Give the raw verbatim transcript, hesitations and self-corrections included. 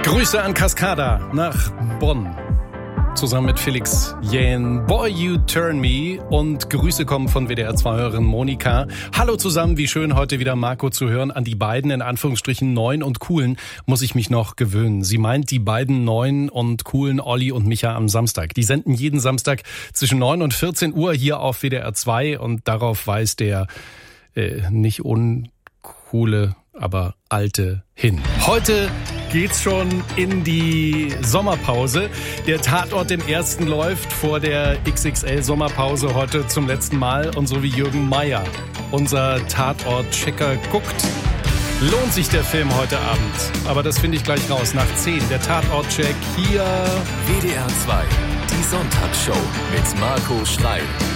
Grüße an Cascada nach Bonn. Zusammen mit Felix Jähn, Boy You Turn Me, und Grüße kommen von W D R zwei-Hörerin Monika. Hallo zusammen, wie schön heute wieder Marco zu hören. An die beiden, in Anführungsstrichen, neuen und coolen, muss ich mich noch gewöhnen. Sie meint die beiden neuen und coolen Olli und Micha am Samstag. Die senden jeden Samstag zwischen neun und vierzehn Uhr hier auf W D R zwei und darauf weist der äh, nicht uncoole, aber alte hin. Heute geht's schon in die Sommerpause. Der Tatort im Ersten läuft vor der X X L-Sommerpause heute zum letzten Mal. Und so wie Jürgen Meier, unser Tatort-Checker, guckt, lohnt sich der Film heute Abend. Aber das finde ich gleich raus. Nach zehn, der Tatort-Check hier. W D R zwei, die Sonntagshow mit Marco Schrei.